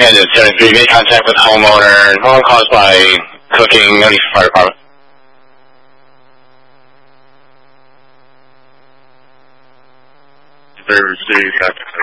And it's 73, made contact with homeowner, harm caused by cooking, no need for fire department. They received after